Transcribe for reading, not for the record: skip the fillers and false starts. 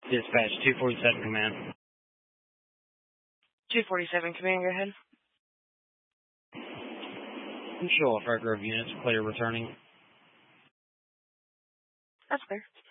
Dispatch 247 command. 247 command, go ahead. Show off Fair Grove units, clear returning. That's clear.